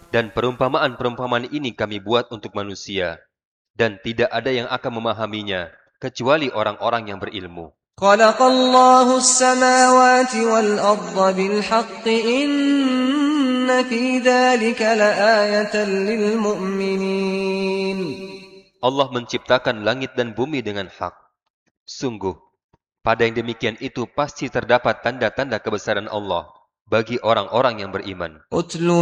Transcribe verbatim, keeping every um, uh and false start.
Dan perumpamaan-perumpamaan ini kami buat untuk manusia, dan tidak ada yang akan memahaminya, kecuali orang-orang yang berilmu. خلق الله السماوات والأرض بالحق إن في ذلك لآية للمؤمنين. Allah menciptakan langit dan bumi dengan hak. Sungguh, pada yang demikian itu pasti terdapat tanda-tanda kebesaran Allah bagi orang-orang yang beriman. أتل